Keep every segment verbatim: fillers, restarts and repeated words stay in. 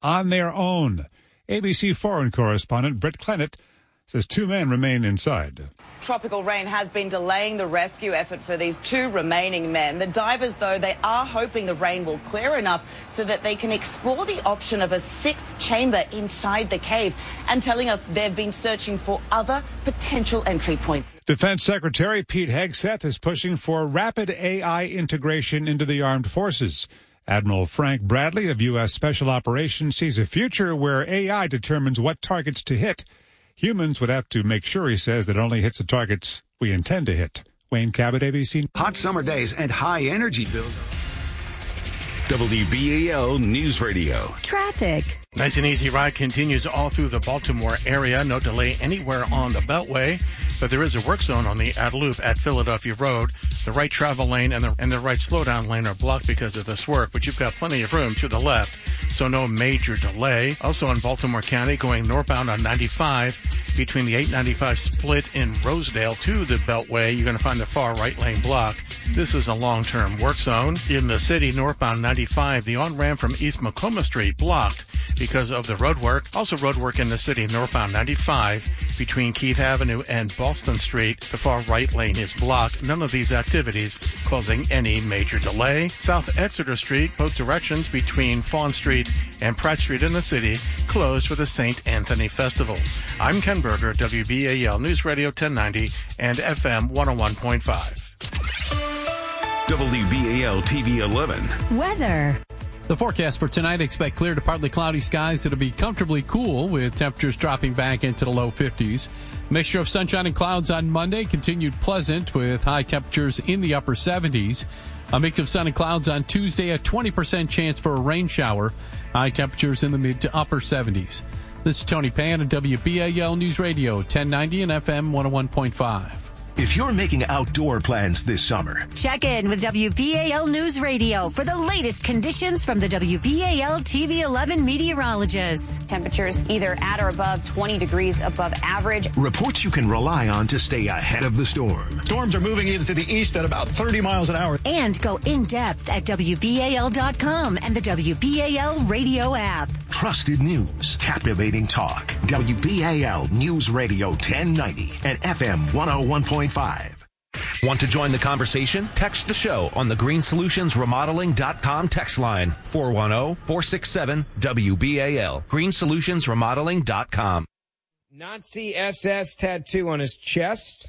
on their own. A B C foreign correspondent Britt Clennett says two men remain inside. Tropical rain has been delaying the rescue effort for these two remaining men. The divers, though, they are hoping the rain will clear enough so that they can explore the option of a sixth chamber inside the cave, and telling us they've been searching for other potential entry points. Defense Secretary Pete Hegseth is pushing for rapid A I integration into the armed forces. Admiral Frank Bradley of U S Special Operations sees a future where A I determines what targets to hit. Humans would have to make sure, he says, that it only hits the targets we intend to hit. Wayne Cabot, A B C. Hot summer days and high energy bills. W B A L News Radio. Traffic. Nice and easy ride continues all through the Baltimore area. No delay anywhere on the Beltway, but there is a work zone on the outer loop at Philadelphia Road. The right travel lane and the, and the right slowdown lane are blocked because of this work, but you've got plenty of room to the left, so no major delay. Also in Baltimore County, going northbound on ninety-five, between the eight ninety-five split in Rosedale to the Beltway, you're going to find the far right lane blocked. This is a long-term work zone. In the city, northbound ninety-five, the on-ramp from East Macomb Street blocked because of the road work. Also road work in the city, northbound ninety-five, between Keith Avenue and Boston Street. The far right lane is blocked. None of these activities causing any major delay. South Exeter Street, both directions between Fawn Street and Pratt Street in the city, closed for the Saint Anthony Festival. I'm Ken Berger, W B A L News Radio ten ninety and F M one oh one point five. W B A L T V eleven. Weather. The forecast for tonight, expect clear to partly cloudy skies. It'll be comfortably cool with temperatures dropping back into the low fifties. Mixture of sunshine and clouds on Monday, continued pleasant with high temperatures in the upper seventies. A mix of sun and clouds on Tuesday, a twenty percent chance for a rain shower. High temperatures in the mid to upper seventies. This is Tony Pan at W B A L News Radio ten ninety and F M one oh one point five. If you're making outdoor plans this summer, check in with W B A L News Radio for the latest conditions from the W B A L T V eleven meteorologists. Temperatures either at or above twenty degrees above average. Reports you can rely on to stay ahead of the storm. Storms are moving into the east at about thirty miles an hour. And go in depth at W B A L dot com and the W B A L radio app. Trusted news, captivating talk. W B A L News Radio ten ninety and F M one oh one point five. Want to join the conversation? Text the show on the green solutions remodeling dot com text line four one zero, four six seven, W B A L. green solutions remodeling dot com. Nazi S S tattoo on his chest.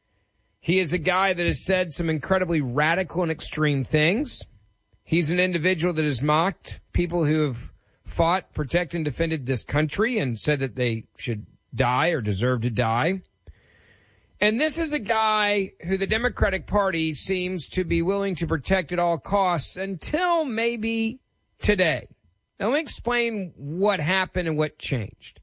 He is a guy that has said some incredibly radical and extreme things. He's an individual that has mocked people who have fought, protected, and defended this country and said that they should die or deserve to die. And this is a guy who the Democratic Party seems to be willing to protect at all costs until maybe today. Now, let me explain what happened and what changed.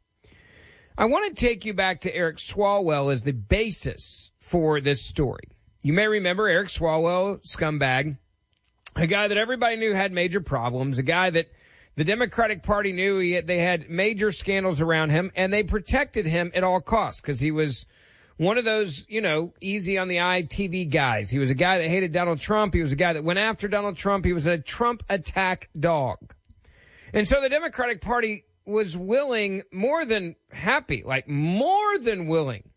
I want to take you back to Eric Swalwell as the basis for this story. You may remember Eric Swalwell, scumbag, a guy that everybody knew had major problems, a guy that the Democratic Party knew he had, they had major scandals around him, and they protected him at all costs because he was one of those, you know, easy on the eye T V guys. He was a guy that hated Donald Trump. He was a guy that went after Donald Trump. He was a Trump attack dog. And so the Democratic Party was willing, more than happy, like more than willing,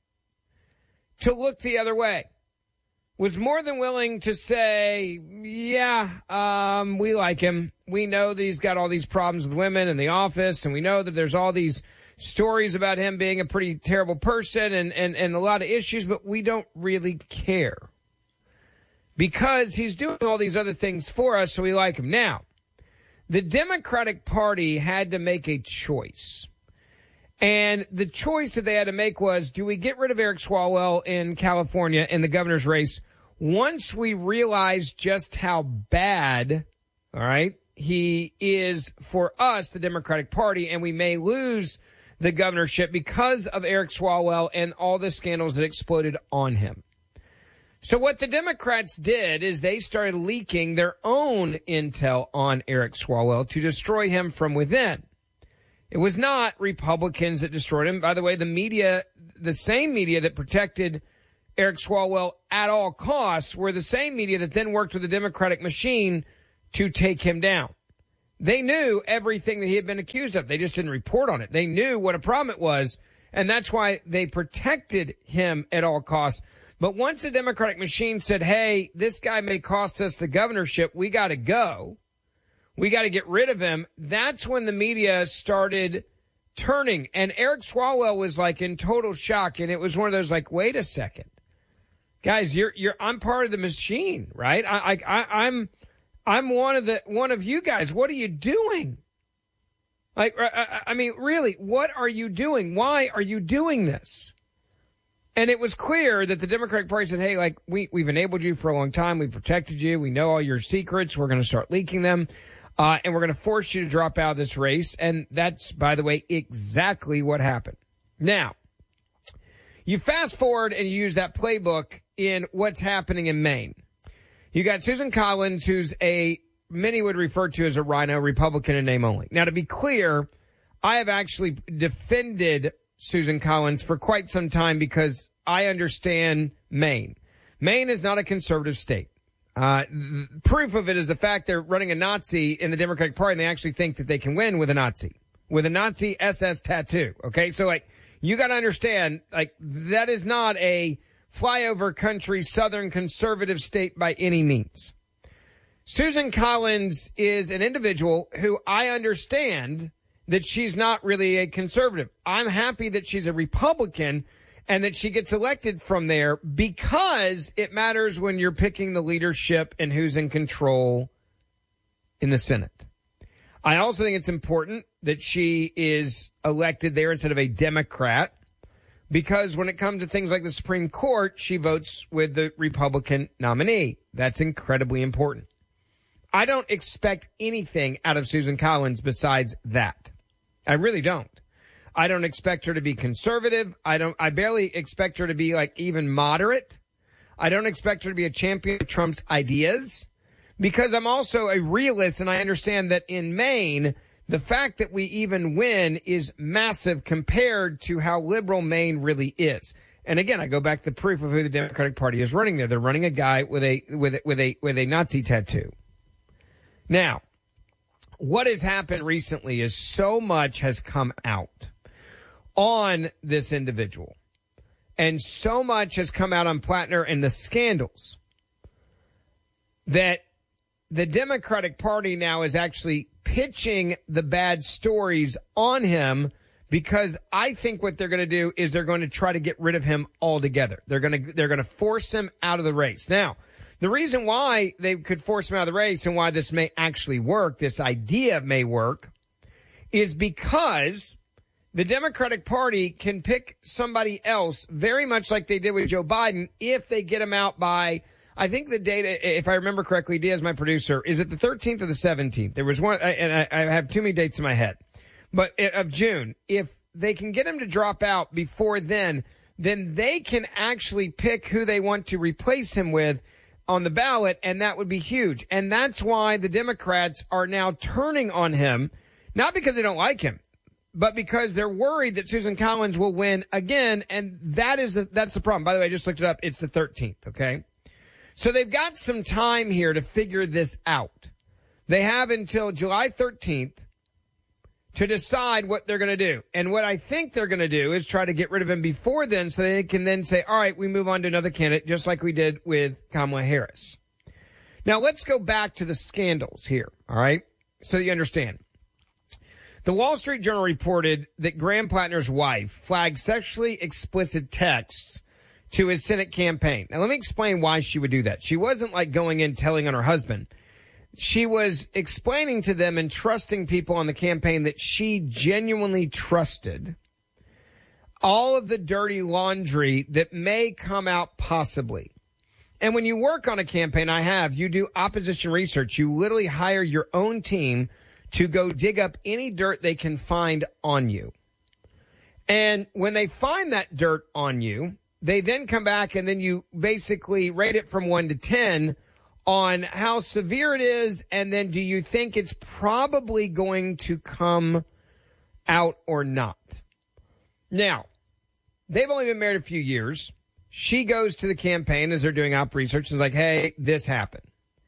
to look the other way. Was more than willing to say, yeah, um, we like him. We know that he's got all these problems with women in the office, and we know that there's all these stories about him being a pretty terrible person and, and, and a lot of issues, but we don't really care because he's doing all these other things for us, so we like him. Now, the Democratic Party had to make a choice. And the choice that they had to make was, do we get rid of Eric Swalwell in California in the governor's race once we realize just how bad, all right, he is for us, the Democratic Party, and we may lose the governorship because of Eric Swalwell and all the scandals that exploded on him. So what the Democrats did is they started leaking their own intel on Eric Swalwell to destroy him from within. It was not Republicans that destroyed him. By the way, the media, the same media that protected Eric Swalwell at all costs were the same media that then worked with the Democratic machine to take him down. They knew everything that he had been accused of. They just didn't report on it. They knew what a problem it was, and that's why they protected him at all costs. But once the Democratic machine said, hey, this guy may cost us the governorship, we got to go, we got to get rid of him, that's when the media started turning. And Eric Swalwell was like in total shock, and it was one of those like, wait a second. Guys, you're you're I'm part of the machine, right? I, I, I I'm I'm one of the one of you guys. What are you doing? Like, I, I mean, really, what are you doing? Why are you doing this? And it was clear that the Democratic Party said, hey, like, we, we've enabled you for a long time. We've protected you. We know all your secrets. We're going to start leaking them. Uh, and we're going to force you to drop out of this race. And that's, by the way, exactly what happened. Now, you fast forward and you use that playbook in what's happening in Maine. You got Susan Collins, who's a, many would refer to as a rhino, Republican in name only. Now, to be clear, I have actually defended Susan Collins for quite some time because I understand Maine. Maine is not a conservative state. Uh, the proof of it is the fact they're running a Nazi in the Democratic Party, and they actually think that they can win with a Nazi, with a Nazi S S tattoo. Okay, so like you got to understand, like that is not a flyover country Southern conservative state by any means. Susan Collins is an individual who I understand that she's not really a conservative. I'm happy that she's a Republican and that she gets elected from there because it matters when you're picking the leadership and who's in control in the Senate. I also think it's important that she is elected there instead of a Democrat because when it comes to things like the Supreme Court, she votes with the Republican nominee. That's incredibly important. I don't expect anything out of Susan Collins besides that. I really don't. I don't expect her to be conservative. I don't, I barely expect her to be like even moderate. I don't expect her to be a champion of Trump's ideas because I'm also a realist and I understand that in Maine, the fact that we even win is massive compared to how liberal Maine really is. And again, I go back to the proof of who the Democratic Party is running there. They're running a guy with a, with a, with a, with a Nazi tattoo. Now, what has happened recently is so much has come out on this individual. And so much has come out on Plattner and the scandals that the Democratic Party now is actually pitching the bad stories on him because I think what they're going to do is they're going to try to get rid of him altogether. They're going to, they're going to force him out of the race. Now, the reason why they could force him out of the race and why this may actually work, this idea may work, is because the Democratic Party can pick somebody else very much like they did with Joe Biden if they get him out by, I think the data, if I remember correctly, Diaz, my producer, is it the thirteenth or the seventeenth? There was one, and I have too many dates in my head, but of June. If they can get him to drop out before then, then they can actually pick who they want to replace him with on the ballot, and that would be huge. And that's why the Democrats are now turning on him, not because they don't like him, but because they're worried that Susan Collins will win again, and that is the, that's the problem. By the way, I just looked it up. It's the thirteenth, okay? So they've got some time here to figure this out. They have until July thirteenth to decide what they're going to do. And what I think they're going to do is try to get rid of him before then so they can then say, all right, we move on to another candidate, just like we did with Kamala Harris. Now, let's go back to the scandals here, all right, so you understand. The Wall Street Journal reported that Graham Plattner's wife flagged sexually explicit texts to his Senate campaign. Now, let me explain why she would do that. She wasn't like going in telling on her husband. She was explaining to them and trusting people on the campaign that she genuinely trusted all of the dirty laundry that may come out possibly. And when you work on a campaign, I have, you do opposition research. You literally hire your own team to go dig up any dirt they can find on you. And when they find that dirt on you, they then come back and then you basically rate it from one to ten on how severe it is, and then do you think it's probably going to come out or not? Now, they've only been married a few years. She goes to the campaign as they're doing op research and is like, hey, this happened.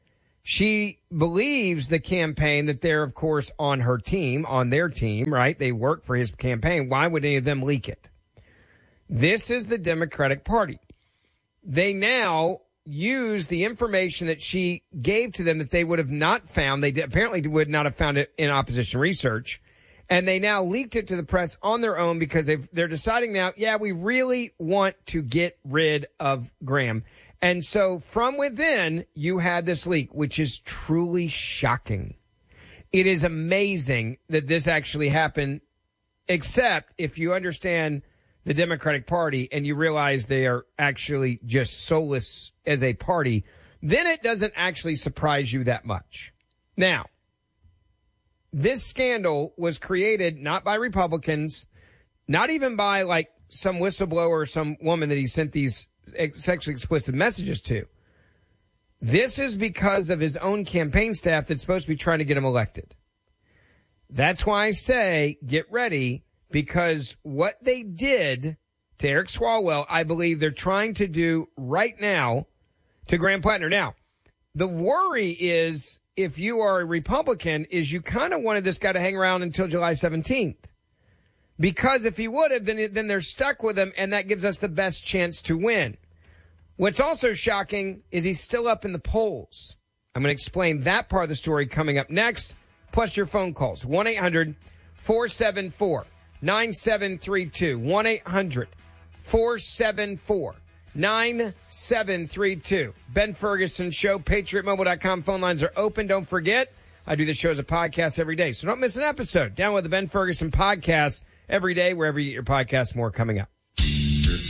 She believes the campaign that they're, of course, on her team, on their team, right? They work for his campaign. Why would any of them leak it? This is the Democratic Party. They now use the information that she gave to them that they would have not found. They apparently would not have found it in opposition research. And they now leaked it to the press on their own because they've, they're deciding now, yeah, we really want to get rid of Graham. And so from within, you had this leak, which is truly shocking. It is amazing that this actually happened, except if you understand the Democratic Party and you realize they are actually just soulless as a party, then it doesn't actually surprise you that much. Now, this scandal was created not by Republicans, not even by like some whistleblower or some woman that he sent these sexually explicit messages to. This is because of his own campaign staff that's supposed to be trying to get him elected. That's why I say get ready, because what they did to Eric Swalwell, I believe they're trying to do right now to Graham Plattner. Now, the worry is, if you are a Republican, is you kind of wanted this guy to hang around until July seventeenth. Because if he would have, then, then they're stuck with him, and that gives us the best chance to win. What's also shocking is he's still up in the polls. I'm going to explain that part of the story coming up next, plus your phone calls. one eight hundred four seven four nine seven three two. one eight hundred four seven four nine seven three two. Ben Ferguson Show, patriot mobile dot com. Phone lines are open. Don't forget, I do this show as a podcast every day, so don't miss an episode. Download the Ben Ferguson podcast every day, wherever you get your podcasts. More coming up.